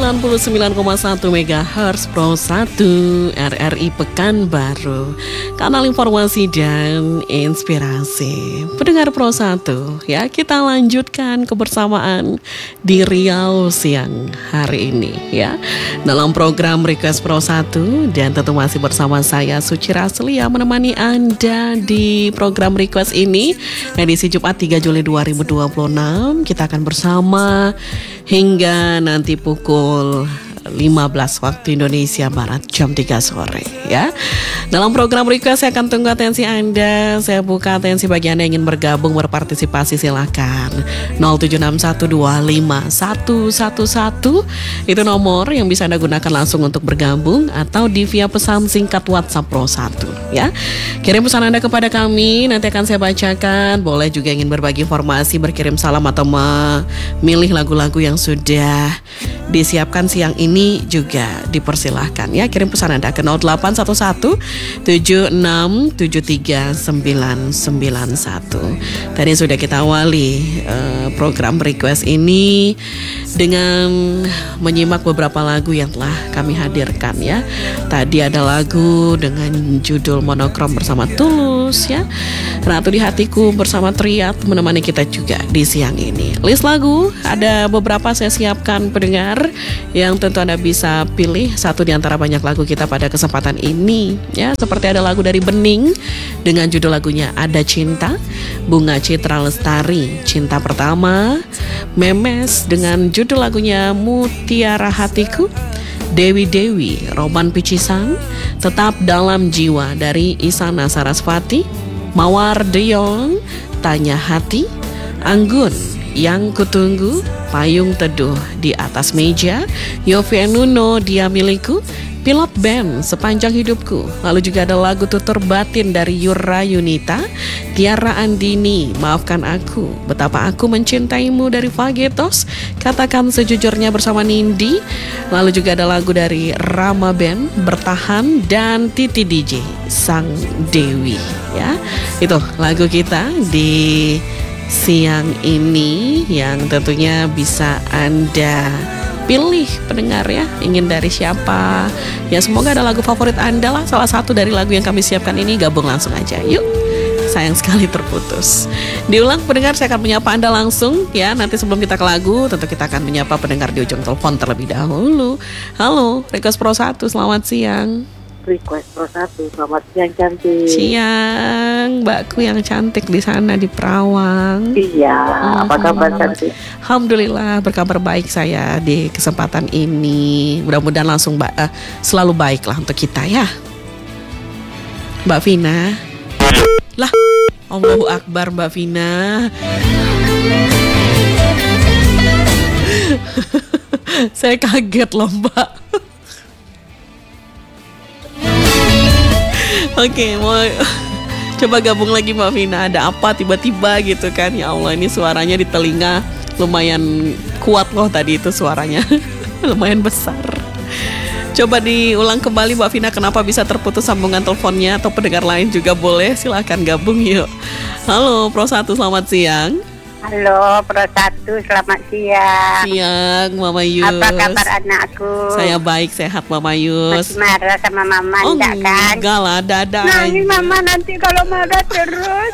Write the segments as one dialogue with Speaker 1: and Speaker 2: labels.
Speaker 1: 99,1 MHz Pro 1 RRI Pekanbaru, kanal informasi dan inspirasi. Pendengar Pro 1, ya, kita lanjutkan kebersamaan di Riau siang hari ini, ya, dalam program Request Pro 1, dan tentu masih bersama saya Suci Raslia menemani Anda di program Request ini edisi Jumat 3 Juli 2026. Kita akan bersama hingga nanti pukul 15 waktu Indonesia Barat jam 3 sore, ya. Dalam program Request saya akan tunggu atensi Anda. Saya buka atensi bagi Anda yang ingin bergabung berpartisipasi, silakan 076125111. Itu nomor yang bisa Anda gunakan langsung untuk bergabung atau di via pesan singkat WhatsApp Pro 1, ya. Kirim pesan Anda kepada kami, nanti akan saya bacakan. Boleh juga ingin berbagi informasi, berkirim salam atau memilih lagu-lagu yang sudah disiapkan siang ini juga dipersilahkan, ya. Kirim pesan Anda ke 0811-7673-991. Tadi sudah kita awali program request ini dengan menyimak beberapa lagu yang telah kami hadirkan, ya. Tadi ada lagu dengan judul Monokrom bersama Tulus, ya. Ratu di Hatiku bersama Triat menemani kita juga di siang ini. List lagu ada beberapa saya siapkan, pendengar, yang tentu Anda bisa pilih satu di antara banyak lagu kita pada kesempatan ini, ya. Seperti ada lagu dari Bening dengan judul lagunya Ada Cinta, Bunga Citra Lestari Cinta Pertama, Memes dengan judul lagunya Mutiara Hatiku, Dewi Dewi Roman Picisan, Tetap Dalam Jiwa dari Isana Sarasvati, Mawar Deyong Tanya Hati, Anggun Yang Kutunggu, Payung Teduh di Atas Meja, Yovie Nuno Dia Milikku, Pilot Band Sepanjang Hidupku. Lalu juga ada lagu Tutur Batin dari Yura Yunita, Tiara Andini Maafkan Aku, Betapa Aku Mencintaimu dari Fagetos, Katakan Sejujurnya bersama Nindi. Lalu juga ada lagu dari Rama Band Bertahan, dan Titi DJ Sang Dewi, ya. Itu lagu kita di siang ini yang tentunya bisa Anda pilih, pendengar, ya. Ingin dari siapa? Ya, semoga ada lagu favorit Anda lah, salah satu dari lagu yang kami siapkan ini. Gabung langsung aja, yuk. Sayang sekali terputus. Diulang, pendengar, saya akan menyapa Anda langsung, ya. Nanti sebelum kita ke lagu, tentu kita akan menyapa pendengar di ujung telepon terlebih dahulu. Halo, Request Pro 1, selamat siang.
Speaker 2: Request Pro 1, selamat siang cantik.
Speaker 1: Siang, Mbakku yang cantik di sana di Perawang.
Speaker 2: Iya, apa kabar cantik?
Speaker 1: Alhamdulillah, berkabar baik saya di kesempatan ini. Mudah-mudahan langsung selalu baik lah untuk kita, ya. Mbak Vina. Lah, Allahu Akbar, Mbak Vina. Saya kaget loh, Mbak. Oke, mau coba gabung lagi Mbak Vina. Ada apa tiba-tiba gitu kan? Ya Allah, ini suaranya di telinga lumayan kuat loh tadi itu suaranya. Lumayan besar. Coba diulang kembali Mbak Vina, kenapa bisa terputus sambungan teleponnya, atau pendengar lain juga boleh, silahkan gabung yuk. Halo Pro 1, selamat siang.
Speaker 2: Halo Pro 1, selamat siang.
Speaker 1: Siang Mama Yus.
Speaker 2: Apa kabar anakku?
Speaker 1: Saya baik, sehat Mama Yus.
Speaker 2: Masih marah sama Mama enggak kan?
Speaker 1: Enggak lah, dadah.
Speaker 2: Nangis Mama nanti kalau marah terus.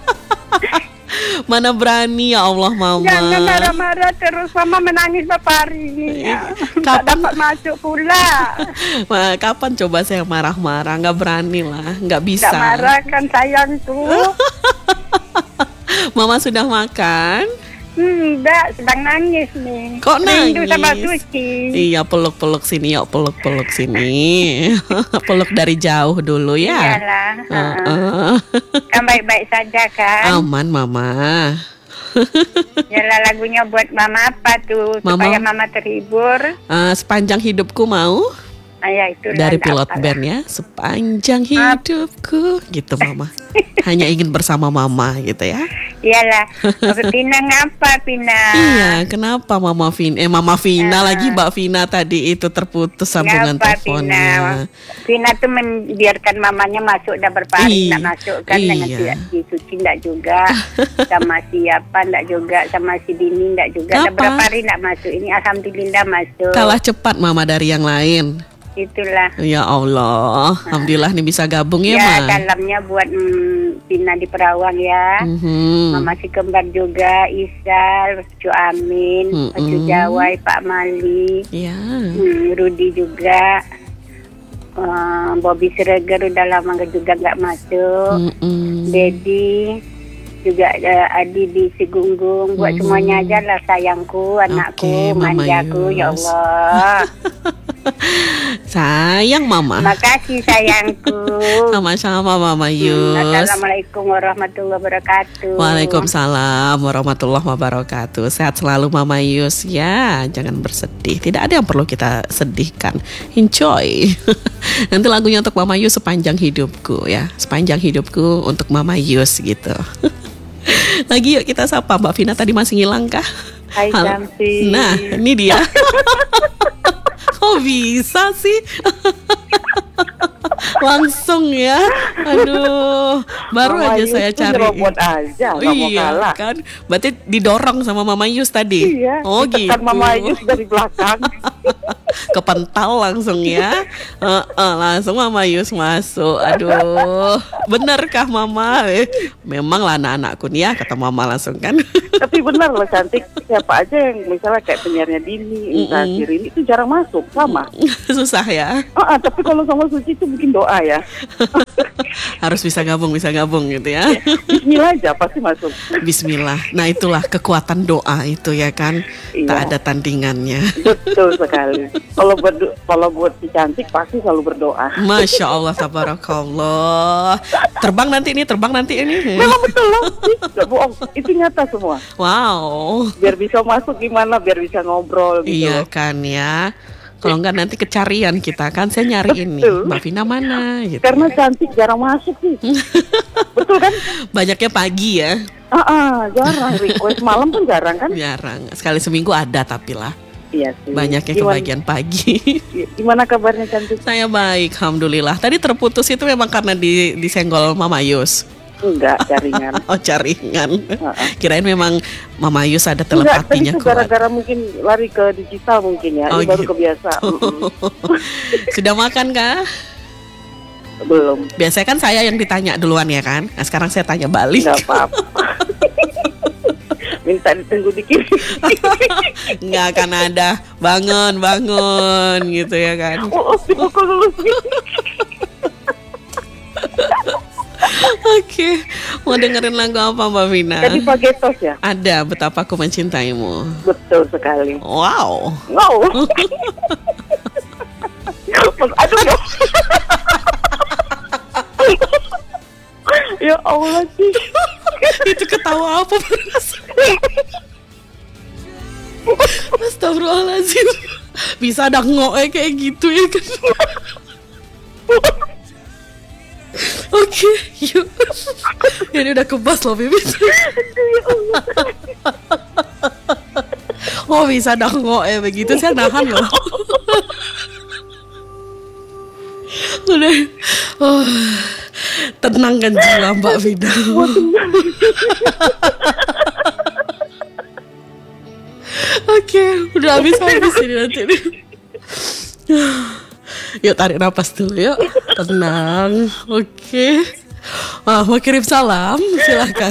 Speaker 1: Mana berani, ya Allah Mama.
Speaker 2: Jangan marah-marah terus, Mama menangis beberapa hari ini. Tak dapat masuk pula.
Speaker 1: Kapan coba saya marah-marah? Nggak berani lah, nggak bisa.
Speaker 2: Nggak marah kan sayangku.
Speaker 1: Mama sudah makan?
Speaker 2: Enggak, sedang nangis nih.
Speaker 1: Kok
Speaker 2: rindu
Speaker 1: nangis?
Speaker 2: sama Suci.
Speaker 1: Iya, peluk-peluk sini yuk, peluk-peluk sini. Peluk dari jauh dulu ya.
Speaker 2: Iyalah. Kan baik-baik saja kan?
Speaker 1: Aman Mama.
Speaker 2: Yalah, lagunya buat Mama apa tuh? Supaya Mama terhibur.
Speaker 1: Sepanjang Hidupku mau?
Speaker 2: Ya, itulah,
Speaker 1: dari Pilot Band, ya. Sepanjang hidupku gitu Mama. Hanya ingin bersama Mama gitu, ya.
Speaker 2: Iyalah. Pina ngapa Pina?
Speaker 1: Iya, kenapa Mama Vina lagi Mbak Vina tadi itu terputus sambungan teleponnya.
Speaker 2: Vina tuh membiarkan mamanya masuk dah berapa hari nak masuk kan dengan si Suci enggak juga, sama siapa enggak juga, sama si Dini enggak juga. Dah berapa hari nak masuk. Ini alhamdulillah masuk.
Speaker 1: Kalah cepat Mama dari yang lain.
Speaker 2: Itulah.
Speaker 1: Ya Allah, alhamdulillah nih bisa gabung ya, Ma.
Speaker 2: Dalamnya buat Pina di Perawang ya. Mama si kembar juga, Isal, Cu Amin, Cu Jawai, Pak Mali, Rudi juga, Bobby Siregar udah lama juga nggak masuk, Dedi juga, Adi di Sigunggung, buat semuanya aja lah sayangku, anakku, manjaku, ya Allah.
Speaker 1: Sayang Mama.
Speaker 2: Makasih sayangku.
Speaker 1: Sama-sama Mama Yus.
Speaker 2: Assalamualaikum warahmatullahi wabarakatuh.
Speaker 1: Waalaikumsalam warahmatullahi wabarakatuh. Sehat selalu Mama Yus ya. Jangan bersedih. Tidak ada yang perlu kita sedihkan. Enjoy. Nanti lagunya untuk Mama Yus sepanjang hidupku ya. Sepanjang hidupku untuk Mama Yus gitu. Lagi yuk kita sapa Mbak Vina, tadi masih ngilang kah?
Speaker 2: Hai cantik.
Speaker 1: Nah ini dia. Kok bisa sih? Langsung ya. Aduh, baru
Speaker 3: Mama
Speaker 1: aja
Speaker 3: Yus
Speaker 1: saya cari.
Speaker 3: Robot aja,
Speaker 1: iya kan? Berarti didorong sama Mama Yus tadi.
Speaker 3: Iya.
Speaker 1: Oh gitu.
Speaker 3: Mama Yus dari belakang.
Speaker 1: Kepental langsung ya. Langsung Mama Yus masuk. Aduh, benarkah Mama? Memang lah anak-anakku nih ya, kata Mama langsung kan.
Speaker 3: Tapi benar loh cantik, siapa aja yang misalnya kayak penyiarnya Dini, Inzagir ini itu jarang masuk sama.
Speaker 1: Susah ya.
Speaker 3: Tapi kalau sama Suci itu bikin doa ya.
Speaker 1: Harus bisa gabung gitu ya.
Speaker 3: Bismillah aja pasti masuk.
Speaker 1: Bismillah. Nah itulah kekuatan doa itu ya kan.
Speaker 3: Iya.
Speaker 1: Tak ada tandingannya.
Speaker 3: Betul sekali. Kalau buat si cantik pasti selalu berdoa.
Speaker 1: Masya Allah, tabarakallah. Terbang nanti ini.
Speaker 3: Memang betul loh. Gak bohong. Itu nyata semua.
Speaker 1: Wow.
Speaker 3: Biar bisa masuk gimana, biar bisa ngobrol gitu.
Speaker 1: Iya kan ya. Kalau enggak nanti kecarian kita kan, saya nyari ini Mbak Vina mana gitu.
Speaker 3: Karena cantik jarang masuk sih. Betul kan?
Speaker 1: Banyaknya pagi ya.
Speaker 3: Jarang request malam pun jarang kan?
Speaker 1: Jarang. Sekali seminggu ada tapi lah.
Speaker 3: Iya sih.
Speaker 1: Banyaknya kebagian pagi.
Speaker 3: Gimana kabarnya cantik?
Speaker 1: Saya baik, alhamdulillah. Tadi terputus itu memang karena disenggol Mama Yus.
Speaker 3: Enggak, jaringan.
Speaker 1: Oh, jaringan. Kirain memang Mama Yus ada telepatinya
Speaker 3: kuat. Enggak, tadi itu gara-gara mungkin lari ke digital mungkin ya. Ini baru kebiasa.
Speaker 1: Sudah makan kah?
Speaker 3: Belum.
Speaker 1: Biasanya kan saya yang ditanya duluan ya kan. Nah sekarang saya tanya balik.
Speaker 3: Enggak apa-apa. Minta ditunggu dikit.
Speaker 1: Nggak akan ada bangun gitu ya kan.
Speaker 3: Dipukul dulu.
Speaker 1: Oke, mau dengerin lagu apa Mbak Vina?
Speaker 3: Tadi Pagetos ya?
Speaker 1: Ada, Betapa Aku Mencintaimu.
Speaker 3: Betul sekali.
Speaker 1: Wow.
Speaker 3: Aduh ya. Ya Allah sih.
Speaker 1: Itu ketawa apa? Astagfirullahaladzim. Bisa ada ngoe kayak gitu ya kan? Oke, yuk. Ini udah kebas loh bibit. Oh bisa ada ngoe begitu, saya nahan loh. Udah, tenangkan jiwa Mbak Vida. Oke, udah habis ini nanti nih. Yuk tarik napas dulu yuk. Tenang. Oke. Mau kirim salam? Silakan.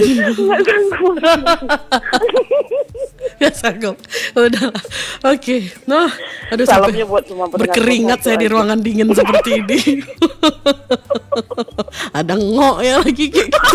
Speaker 1: Ya sanggup. Udah. Oke. Nah, aduh
Speaker 3: salamnya buat semua
Speaker 1: berkeringat saya di ruangan dingin seperti ini. Ada ngok ya lagi kayak gitu.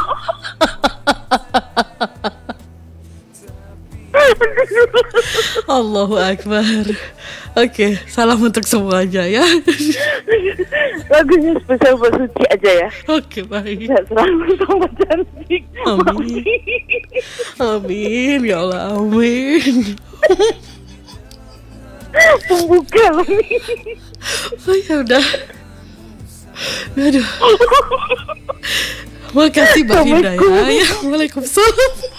Speaker 1: Allahu Akbar. Oke, salam untuk semuanya ya.
Speaker 3: Lagunya spesial buat Suci aja ya.
Speaker 1: Oke, baik.
Speaker 3: Selalu sama cantik.
Speaker 1: Amin. Amin, ya Allah, amin.
Speaker 3: Pembuka loh.
Speaker 1: Oh ya udah. Aduh. Makasih Mbak Vida ya. Waalaikumsalam.